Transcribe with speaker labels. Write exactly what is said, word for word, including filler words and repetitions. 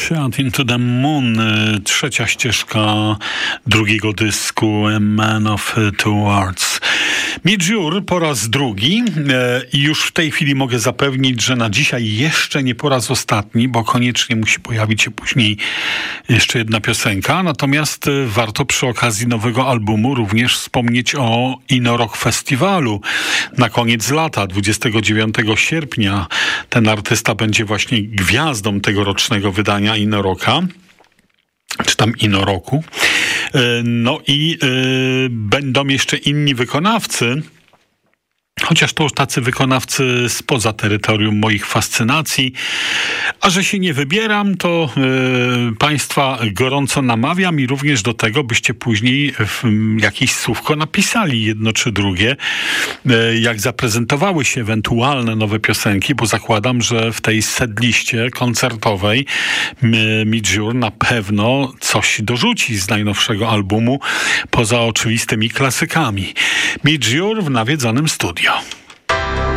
Speaker 1: Shot into the Moon, trzecia ścieżka drugiego dysku A Man of Two Worlds. Midge po raz drugi i już w tej chwili mogę zapewnić, że na dzisiaj jeszcze nie po raz ostatni, bo koniecznie musi pojawić się później jeszcze jedna piosenka. Natomiast warto przy okazji nowego albumu również wspomnieć o Inno Rock Festiwalu na koniec lata, dwudziestego dziewiątego sierpnia. Ten artysta będzie właśnie gwiazdą tegorocznego wydania Inno Rocka, czy tam Inno Roku. No i yy, będą jeszcze inni wykonawcy, chociaż to już tacy wykonawcy spoza terytorium moich fascynacji. A że się nie wybieram, to y, Państwa gorąco namawiam i również do tego, byście później w, jakieś słówko napisali, jedno czy drugie, y, jak zaprezentowały się ewentualne nowe piosenki, bo zakładam, że w tej setliście koncertowej y, Midge na pewno coś dorzuci z najnowszego albumu, poza oczywistymi klasykami. Midge w nawiedzonym studio.